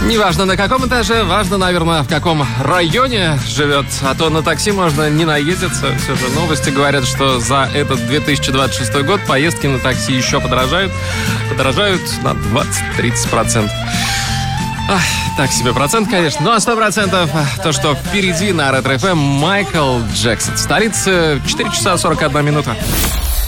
Неважно, на каком этаже, важно, наверное, в каком районе живет. А то на такси можно не наездиться. Все же новости говорят, что за этот 2026 год поездки на такси еще подорожают. Подорожают на 20-30%. Ах, так себе процент, конечно. Ну а 100% то, что впереди на Ретро-ФМ Майкл Джексон. В столице 4 часа 41 минута.